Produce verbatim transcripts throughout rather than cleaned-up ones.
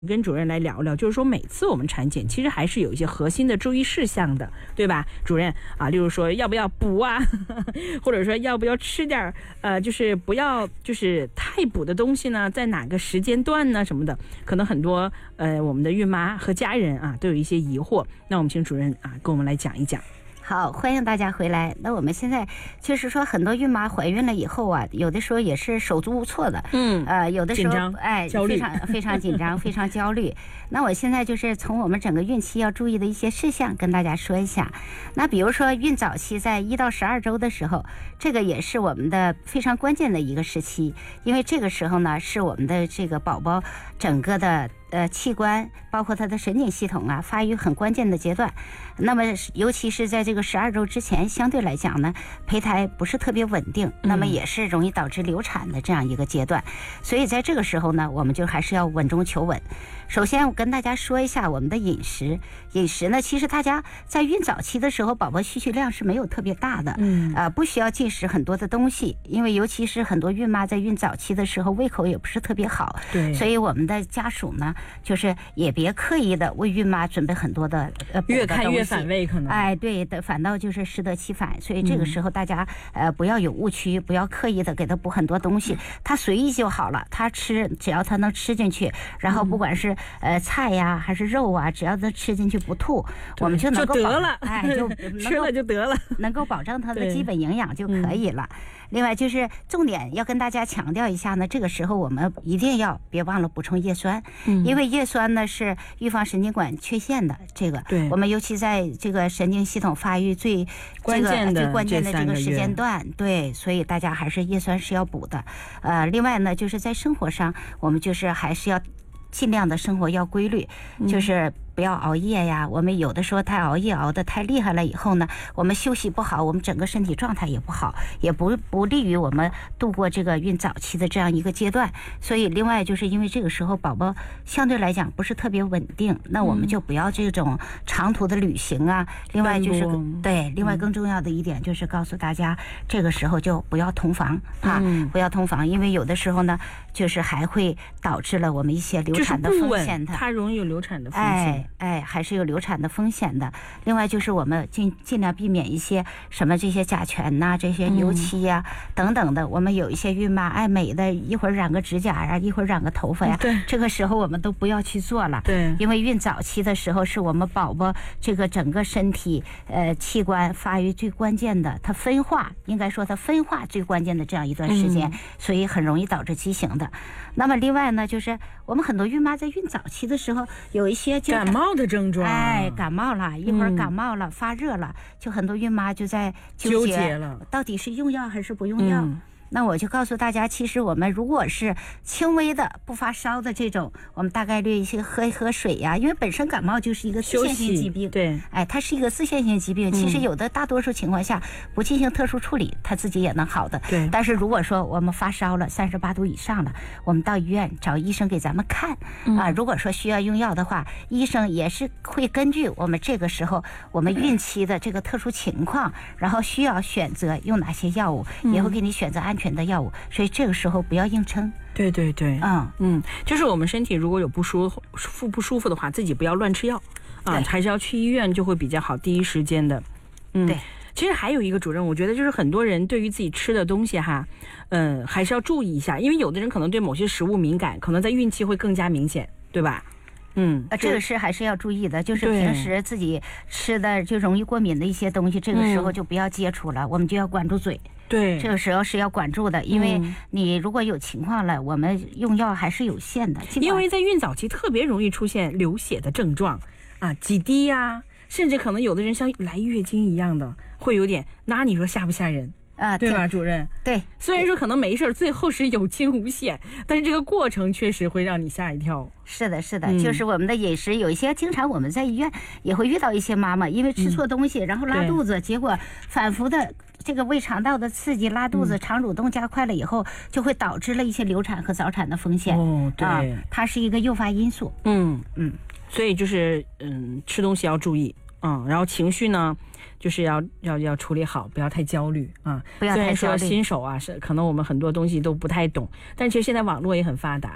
跟主任来聊聊，就是说每次我们产检其实还是有一些核心的注意事项的，对吧，主任啊？例如说要不要补啊，或者说要不要吃点呃，就是不要就是太补的东西呢，在哪个时间段呢什么的，可能很多呃我们的孕妈和家人啊都有一些疑惑，那我们请主任啊跟我们来讲一讲。 好，欢迎大家回来。那我们现在就是说，很多孕妈怀孕了以后啊，有的时候也是手足无措的， 嗯， 呃，有的时候哎，非常非常紧张，非常焦虑。那我现在就是从我们整个孕期要注意的一些事项跟大家说一下。那比如说孕早期在一到十二周的时候，这个也是我们的非常关键的一个时期，因为这个时候呢是我们的这个宝宝整个的呃器官，包括他的神经系统啊发育很关键的阶段。那么尤其是在这个十二周之前，相对来讲呢，胚胎不是特别稳定，那么也是容易导致流产的这样一个阶段。所以在这个时候呢，我们就还是要稳中求稳。首先我跟大家说一下我们的饮食。饮食呢，其实大家在孕早期的时候，宝宝需求量是没有特别大的，嗯，呃，不需要进食很多的东西，因为尤其是很多孕妈在孕早期的时候，胃口也不是特别好，对，所以我们的家属呢，就是也别刻意的为孕妈准备很多的呃越看越反胃，可能， 哎，对的，反倒就是适得其反。所以这个时候大家、嗯、呃不要有误区，不要刻意的给他补很多东西，他随意就好了，他吃只要他能吃进去，然后不管是呃菜呀还是肉啊，只要他吃进去不吐，我们就能够就得了， 哎，就吃了就得了， 能够保证他的基本营养就可以了。另外就是重点要跟大家强调一下呢，这个时候我们一定要别忘了补充叶酸，嗯、因为叶酸呢是预防神经管缺陷的，这个对我们尤其在这个神经系统发育最关键的、 最关键的这个时间段，对，所以大家还是叶酸是要补的。呃，另外呢，就是在生活上，我们就是还是要尽量的生活要规律，就是不要熬夜呀。我们有的时候太熬夜熬得太厉害了以后呢，我们休息不好，我们整个身体状态也不好，也不不利于我们度过这个孕早期的这样一个阶段。所以另外就是因为这个时候宝宝相对来讲不是特别稳定，那我们就不要这种长途的旅行啊。另外就是对，另外更重要的一点就是告诉大家，这个时候就不要同房啊，不要同房，因为有的时候呢，就是还会导致了我们一些流产的风险的， 它容易有流产的风险。 哎哎，还是有流产的风险的。另外就是我们尽尽量避免一些什么这些甲醛呐、啊、这些油漆呀、啊嗯、等等的。我们有一些孕妈爱美的，一会儿染个指甲呀、啊，一会儿染个头发呀，对，这个时候我们都不要去做了。对，因为孕早期的时候是我们宝宝这个整个身体呃器官发育最关键的，它分化应该说它分化最关键的这样一段时间，嗯、所以很容易导致畸形的。那么另外呢，就是我们很多孕妈在孕早期的时候有一些感冒的症状， 哎，感冒了，一会儿感冒了、嗯、发热了，就很多孕妈就在纠结, 纠结了，到底是用药还是不用药。嗯，那我就告诉大家，其实我们如果是轻微的不发烧的这种，我们大概率一些喝一喝水呀、啊，因为本身感冒就是一个自限性疾病，对，哎，它是一个自限性疾病。其实有的大多数情况下不进行特殊处理，它自己也能好的。对，但是如果说我们发烧了三十八度以上了，我们到医院找医生给咱们看、嗯、啊。如果说需要用药的话，医生也是会根据我们这个时候我们孕期的这个特殊情况，然后需要选择用哪些药物，也会给你选择安全的药物，所以这个时候不要硬撑。 对对对，嗯嗯，就是我们身体如果有不舒服不舒服的话，自己不要乱吃药啊，还是要去医院就会比较好，第一时间的。嗯，对。其实还有一个主任，我觉得就是很多人对于自己吃的东西哈，嗯，还是要注意一下，因为有的人可能对某些食物敏感，可能在孕期会更加明显，对吧？嗯， 呃，这个是还是要注意的，就是平时自己吃的就容易过敏的一些东西，这个时候就不要接触了，嗯、我们就要管住嘴。对，这个时候是要管住的，因为你如果有情况了，我们用药还是有限的。 因为在孕早期特别容易出现流血的症状啊，几滴呀、啊，甚至可能有的人像来月经一样的，会有点，那你说吓不吓人？啊，对吧，主任？ 对， 虽然说可能没事，最后是有惊无险，但是这个过程确实会让你吓一跳。 是的，是的，嗯、就是我们的饮食有一些，经常我们在医院也会遇到一些妈妈，因为吃错东西，嗯、然后拉肚子，结果反复的这个胃肠道的刺激，拉肚子，肠蠕动加快了以后，就会导致了一些流产和早产的风险。哦，对、啊，它是一个诱发因素。 嗯嗯，所以就是嗯，吃东西要注意。嗯，然后情绪呢，就是要要要处理好，不要太焦虑啊。不要太焦虑。虽然说新手啊，是可能我们很多东西都不太懂，但其实现在网络也很发达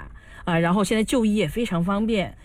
啊，然后现在就医也非常方便。